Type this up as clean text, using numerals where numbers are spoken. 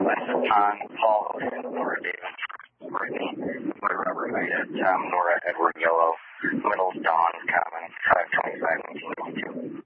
Weston Pond, Paul Ocean, Nora Davis, Brittany, Boy Robert Ida, Tom, Nora, Edward Yellow, Middle Dawn, Common, 525, 1992.